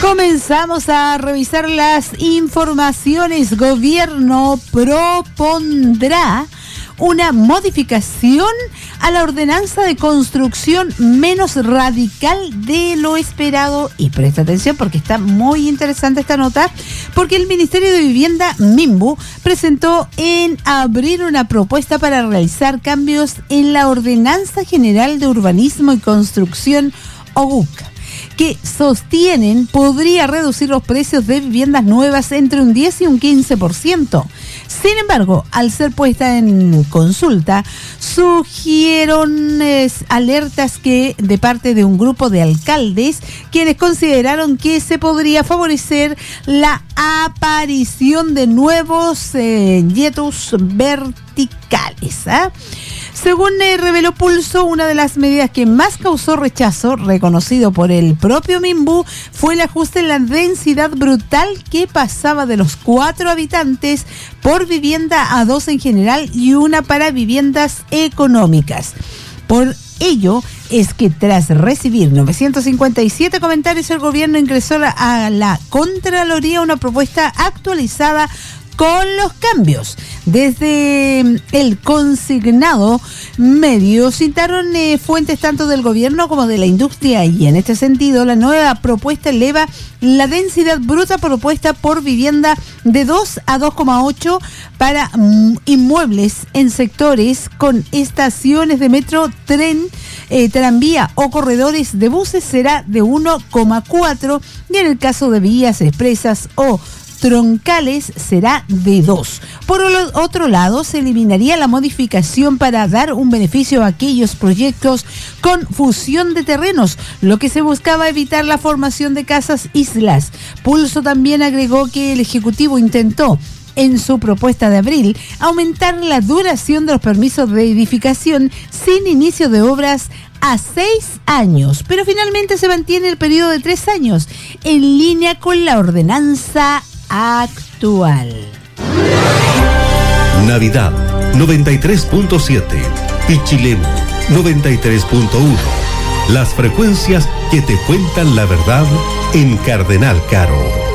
Comenzamos a revisar las informaciones. Gobierno propondrá una modificación a la ordenanza de construcción menos radical de lo esperado. Y presta atención porque está muy interesante esta nota, porque el Ministerio de Vivienda, MIMBU, presentó en abril una propuesta para realizar cambios en la Ordenanza General de Urbanismo y Construcción, OGUC, que sostienen podría reducir los precios de viviendas nuevas entre un 10 y un 15%. Sin embargo, al ser puesta en consulta, surgieron alertas de parte de un grupo de alcaldes, quienes consideraron que se podría favorecer la aparición de nuevos yetus verticales. Según reveló Pulso, una de las medidas que más causó rechazo, reconocido por el propio MIMBU, fue el ajuste en la densidad brutal, que pasaba de los 4 habitantes por vivienda a 2 en general y una para viviendas económicas. Por ello es que tras recibir 957 comentarios, el gobierno ingresó a la Contraloría una propuesta actualizada con los cambios. Desde el consignado medio citaron fuentes tanto del gobierno como de la industria, y en este sentido la nueva propuesta eleva la densidad bruta propuesta por vivienda de 2 a 2,8 para inmuebles en sectores con estaciones de metro, tren, tranvía o corredores de buses será de 1,4, y en el caso de vías expresas o troncales será de 2. Por otro lado, se eliminaría la modificación para dar un beneficio a aquellos proyectos con fusión de terrenos, lo que se buscaba evitar la formación de casas islas. Pulso también agregó que el Ejecutivo intentó, en su propuesta de abril, aumentar la duración de los permisos de edificación sin inicio de obras a 6 años, pero finalmente se mantiene el periodo de 3 años, en línea con la ordenanza actual. Navidad 93.7, Pichilemu 93.1. Las frecuencias que te cuentan la verdad en Cardenal Caro.